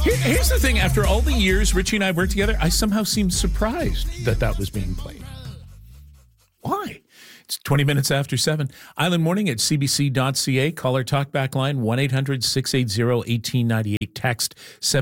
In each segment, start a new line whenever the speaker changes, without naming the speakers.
Here's the thing. After all the years Richie and I worked together, I somehow seemed surprised that was being played. Why? It's 20 minutes after 7. Island Morning at cbc.ca. Caller talkback line 1-800-680-1898. Text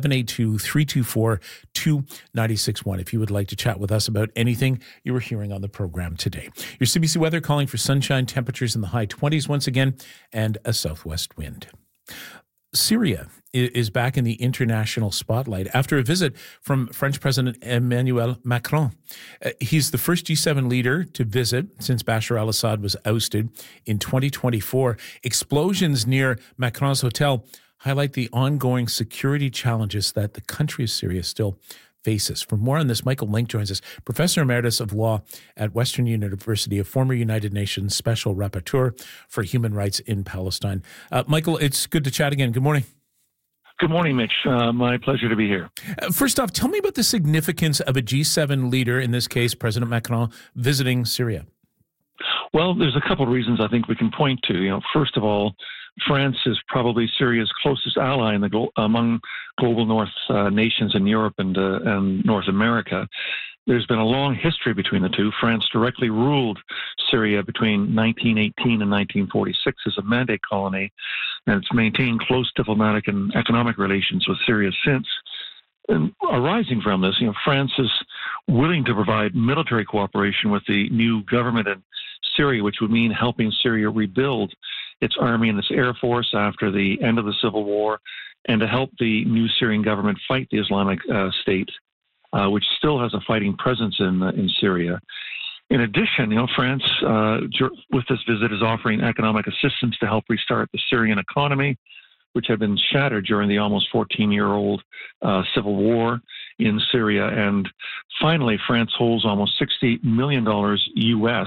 782-324-2961 if you would like to chat with us about anything you were hearing on the program today. Your CBC weather calling for sunshine, temperatures in the high 20s once again, and a southwest wind. Syria is back in the international spotlight after a visit from French President Emmanuel Macron. He's the first G7 leader to visit since Bashar al-Assad was ousted in 2024. Explosions near Macron's hotel highlight the ongoing security challenges that the country of Syria still faces. For more on this, Michael Link joins us, Professor Emeritus of Law at Western University, a former United Nations Special Rapporteur for Human Rights in Palestine. Michael, it's good to chat again. Good morning.
Good morning, Mitch. My pleasure to be here.
First off, tell me about the significance of a G7 leader, in this case, President Macron, visiting Syria.
Well, there's a couple of reasons I think we can point to. First of all, France is probably Syria's closest ally among global North nations in Europe and North America. There's been a long history between the two. France directly ruled Syria between 1918 and 1946 as a mandate colony, and it's maintained close diplomatic and economic relations with Syria since. And arising from this, France is willing to provide military cooperation with the new government in Syria, which would mean helping Syria rebuild its army and its air force after the end of the civil war, and to help the new Syrian government fight the Islamic State, which still has a fighting presence in Syria. In addition, France, with this visit, is offering economic assistance to help restart the Syrian economy, which had been shattered during the almost 14-year-old civil war in Syria. And finally, France holds almost $60 million US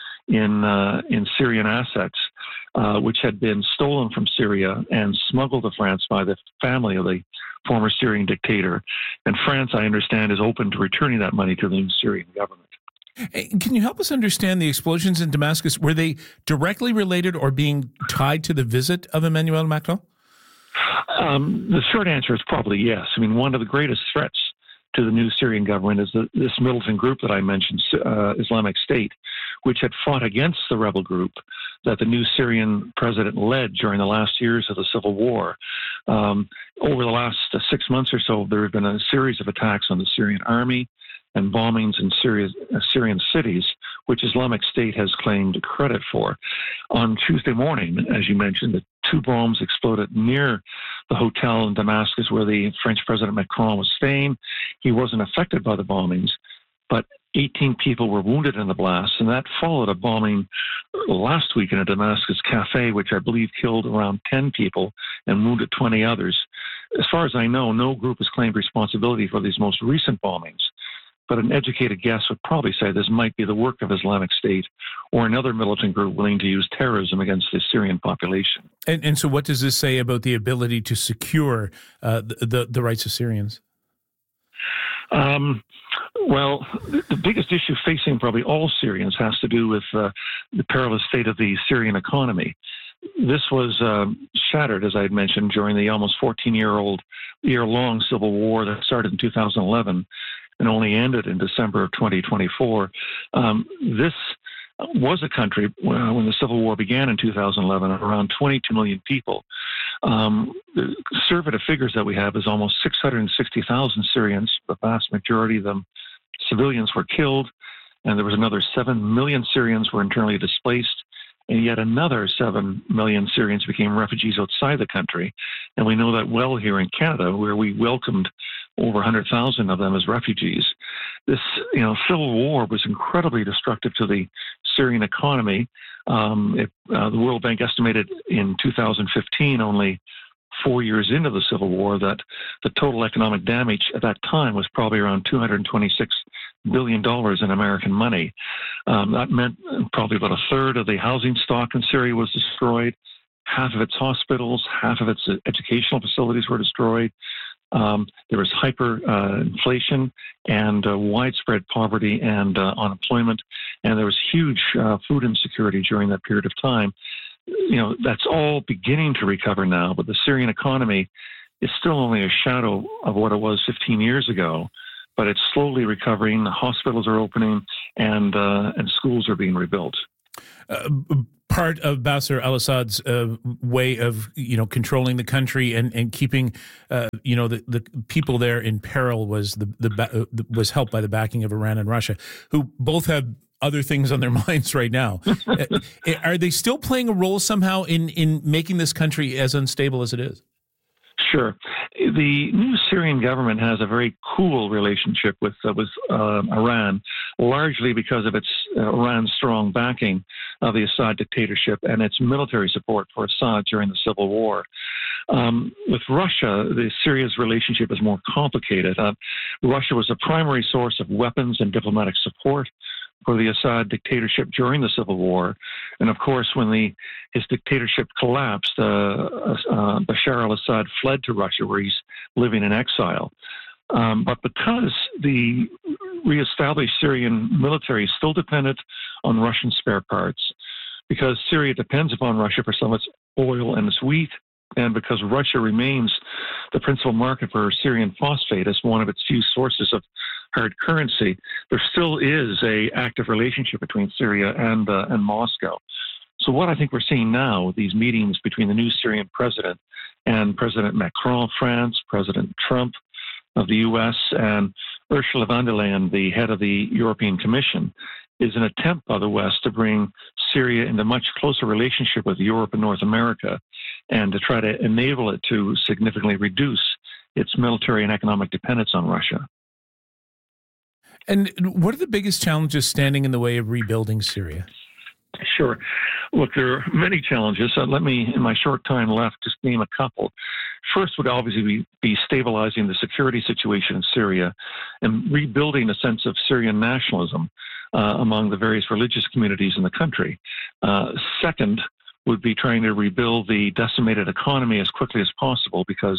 in Syrian assets, which had been stolen from Syria and smuggled to France by the family of the former Syrian dictator. And France, I understand, is open to returning that money to the Syrian government.
Can you help us understand the explosions in Damascus? Were they directly related or being tied to the visit of Emmanuel Macron?
The short answer is probably yes. I mean, one of the greatest threats to the new Syrian government is this militant group that I mentioned, Islamic State, which had fought against the rebel group that the new Syrian president led during the last years of the civil war. Over the last 6 months or so, there have been a series of attacks on the Syrian army and bombings in Syrian cities, which Islamic State has claimed credit for. On Tuesday morning, as you mentioned, the 2 bombs exploded near the hotel in Damascus where the French President Macron was staying. He wasn't affected by the bombings, but 18 people were wounded in the blasts, and that followed a bombing last week in a Damascus cafe, which I believe killed around 10 people and wounded 20 others. As far as I know, no group has claimed responsibility for these most recent bombings, but an educated guess would probably say this might be the work of Islamic State or another militant group willing to use terrorism against the Syrian population.
And so what does this say about the ability to secure the rights of Syrians?
Well, the biggest issue facing probably all Syrians has to do with the perilous state of the Syrian economy. This was shattered, as I had mentioned, during the almost 14-year-long civil war that started in 2011 and only ended in December of 2024. This was a country, when the civil war began in 2011, around 22 million people. The conservative figures that we have is almost 660,000 Syrians. The vast majority of them civilians were killed, and there was another 7 million Syrians were internally displaced, and yet another 7 million Syrians became refugees outside the country. And we know that well here in Canada, where we welcomed over 100,000 of them as refugees. This, civil war was incredibly destructive to the Syrian economy. The World Bank estimated in 2015, only 4 years into the civil war, that the total economic damage at that time was probably around $226 billion in American money. That meant probably about a third of the housing stock in Syria was destroyed. Half of its hospitals, half of its educational facilities were destroyed. There was hyperinflation and widespread poverty and unemployment, and there was huge food insecurity during that period of time. That's all beginning to recover now, but the Syrian economy is still only a shadow of what it was 15 years ago, but it's slowly recovering. The hospitals are opening, and schools are being rebuilt.
Part of Bashar al-Assad's way of controlling the country and keeping the people there in peril was was helped by the backing of Iran and Russia, who both have other things on their minds right now. Are they still playing a role somehow in making this country as unstable as it is?
Sure. The new Syrian government has a very cool relationship with Iran, largely because of Iran's strong backing of the Assad dictatorship and its military support for Assad during the civil war. With Russia, Syria's relationship is more complicated. Russia was a primary source of weapons and diplomatic support for the Assad dictatorship during the civil war. And of course, when his dictatorship collapsed, Bashar al-Assad fled to Russia, where he's living in exile. But because the reestablished Syrian military is still dependent on Russian spare parts, because Syria depends upon Russia for some of its oil and its wheat, and because Russia remains the principal market for Syrian phosphate as one of its few sources of hard currency, there still is an active relationship between Syria and Moscow. So what I think we're seeing now, these meetings between the new Syrian president and President Macron of France, President Trump of the U.S., and Ursula von der Leyen, the head of the European Commission, is an attempt by the West to bring Syria into much closer relationship with Europe and North America, and to try to enable it to significantly reduce its military and economic dependence on Russia.
And what are the biggest challenges standing in the way of rebuilding Syria?
Sure. Look, there are many challenges. Let me, in my short time left, just name a couple. First would obviously be stabilizing the security situation in Syria and rebuilding a sense of Syrian nationalism among the various religious communities in the country. Second would be trying to rebuild the decimated economy as quickly as possible, because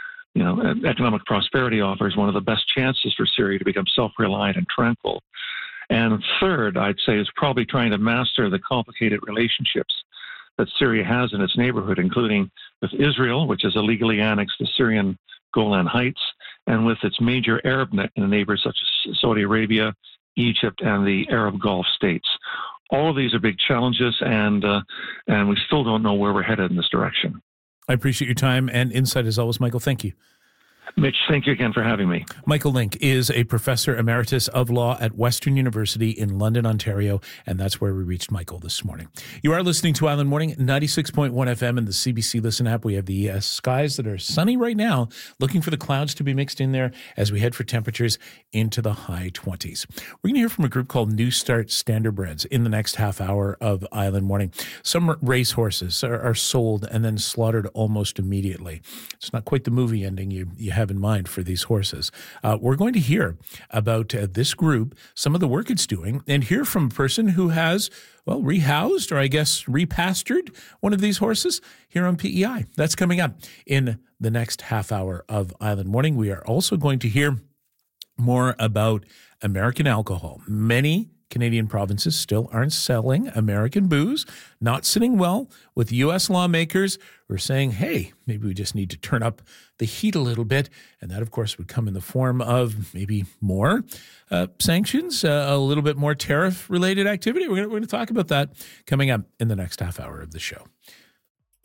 economic prosperity offers one of the best chances for Syria to become self-reliant and tranquil. And third, I'd say, is probably trying to master the complicated relationships that Syria has in its neighborhood, including with Israel, which has illegally annexed the Syrian Golan Heights, and with its major Arab neighbors such as Saudi Arabia, Egypt, and the Arab Gulf states. All of these are big challenges, and we still don't know where we're headed in this direction.
I appreciate your time and insight as always, Michael. Thank you.
Mitch, thank you again for having me.
Michael Lynk is a professor emeritus of law at Western University in London, Ontario, and that's where we reached Michael this morning. You are listening to Island Morning, 96.1 FM and the CBC Listen app. We have the skies that are sunny right now, looking for the clouds to be mixed in there as we head for temperatures into the high 20s. We're going to hear from a group called New Start Standardbreds in the next half hour of Island Morning. Some racehorses are sold and then slaughtered almost immediately. It's not quite the movie ending you have in mind for these horses. We're going to hear about this group, some of the work it's doing, and hear from a person who has, rehoused or I guess repastured one of these horses here on PEI. That's coming up in the next half hour of Island Morning. We are also going to hear more about American alcohol. Many Canadian provinces still aren't selling American booze, not sitting well with U.S. lawmakers who are saying, hey, maybe we just need to turn up the heat a little bit. And that, of course, would come in the form of maybe more sanctions, a little bit more tariff-related activity. We're going to talk about that coming up in the next half hour of the show.